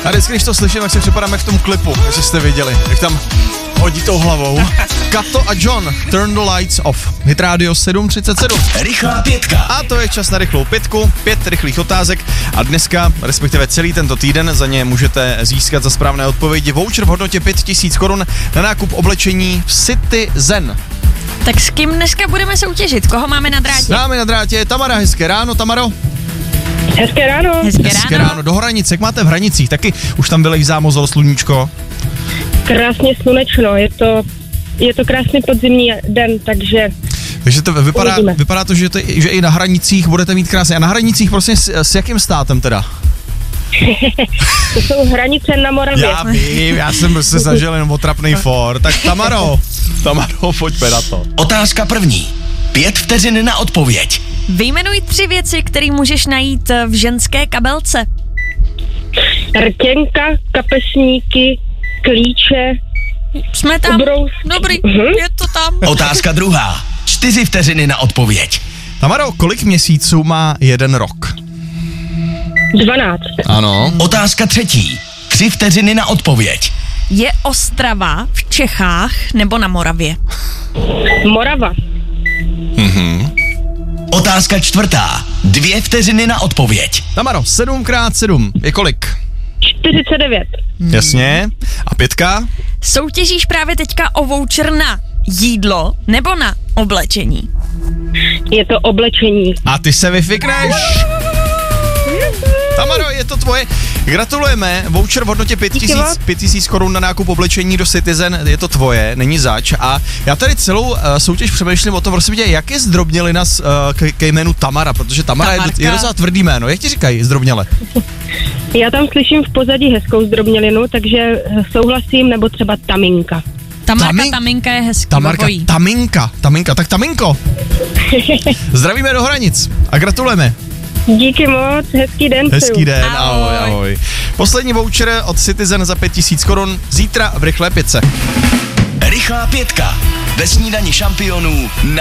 A vždycky, když to slyším, tak si připadáme v tom klipu, jestli jste viděli, jak tam hodí tou hlavou. Kato a John, Turn the Lights Off. Hit Radio 737. Rychlá pětka. A to je čas na rychlou pětku, 5 rychlých otázek a dneska, respektive celý tento týden, za ně můžete získat za správné odpovědi voucher v hodnotě 5000 korun na nákup oblečení v Citizen. Tak s kým dneska budeme soutěžit? Koho máme na drátě? Máme na drátě Tamara, hezké ráno, Tamaro. Hezké ráno. Hezké ráno. Do Hranic, jak máte v Hranicích? Taky už tam vylejzá mozol sluníčko. Krásně slunečno, je to krásný podzimní den, takže to vypadá to, že i na Hranicích budete mít krásně. A na Hranicích prostě s jakým státem teda? To jsou hranice na Moravě. Já vím, já jsem se zažil jenom otrapnej for. Tak Tamaro, pojďme na to. Otázka první. 5 vteřin na odpověď. Vyjmenuj 3 věci, které můžeš najít v ženské kabelce. Rtěnka, kapesníky, klíče. Jsme tam. Ubrous. Dobrý, je to tam. Otázka druhá. 4 vteřiny na odpověď. Tamaro, kolik měsíců má jeden rok? 12. Ano. Otázka třetí. 3 vteřiny na odpověď. Je Ostrava v Čechách nebo na Moravě? Morava. Otázka čtvrtá. 2 vteřiny na odpověď. Tamaro, 7x7 je kolik? 49. Jasně. A 5? Soutěžíš právě teďka o voucher na jídlo nebo na oblečení? Je to oblečení. A ty se vyfikneš. Tamaro, je to tvoje. Gratulujeme, voucher v hodnotě 5000 korun na nákup oblečení do Citizen, je to tvoje, není zač. A já tady celou soutěž přemýšlím o tom, prosím tě, jak je zdrobnělina ke jménu Tamara, protože Tamara je docela tvrdý jméno. Jak ti říkají zdrobněle? Já tam slyším v pozadí hezkou zdrobnělinu, takže souhlasím, nebo třeba Taminka. Taminka je hezký. Taminka, tak Taminko. Zdravíme do Hranic a gratulujeme. Díky moc, hezký den. Hezký den, ahoj. Poslední voucher od Citizen za 5000 korun, zítra v rychlé pětce. Rychlá pětka. Ve snídani šampionů na